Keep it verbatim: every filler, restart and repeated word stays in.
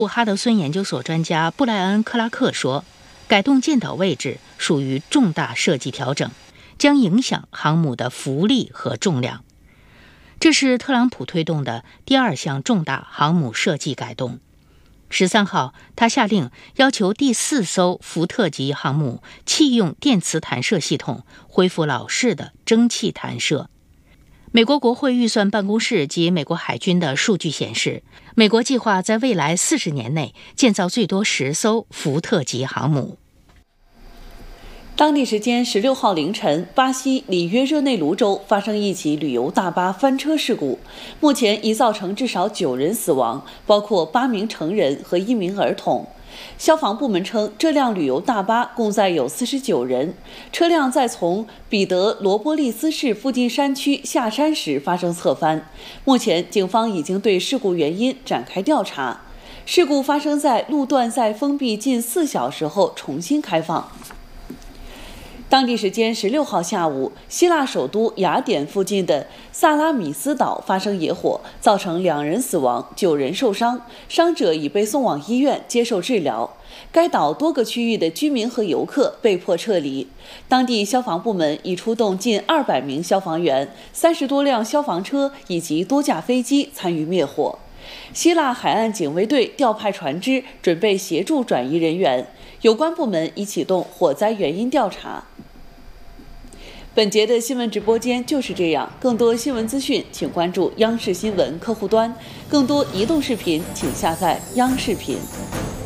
哈德孙研究所专家布莱恩·克拉克说，改动舰岛位置属于重大设计调整，将影响航母的浮力和重量。这是特朗普推动的第二项重大航母设计改动。十三号，他下令要求第四艘福特级航母弃用电磁弹射系统，恢复老式的蒸汽弹射。美国国会预算办公室及美国海军的数据显示，美国计划在未来四十年内建造最多十艘福特级航母。 当地时间十六号凌晨，巴西里约热内卢州发生一起旅游大巴翻车事故，目前已造成至少九人死亡，包括八名成人和一名儿童。消防部门称，这辆旅游大巴共载有四十九人，车辆在从彼得罗波利斯市附近山区下山时发生侧翻。目前，警方已经对事故原因展开调查。事故发生在路段在封闭近四小时后重新开放。当地时间十六号下午，希腊首都雅典附近的萨拉米斯岛发生野火，造成两人死亡，九人受伤，伤者已被送往医院接受治疗。该岛多个区域的居民和游客被迫撤离，当地消防部门已出动近二百名消防员、三十多辆消防车以及多架飞机参与灭火。希腊海岸警卫队调派船只，准备协助转移人员。有关部门已启动火灾原因调查。本节的新闻直播间就是这样，更多新闻资讯请关注央视新闻客户端，更多移动视频请下载央视频。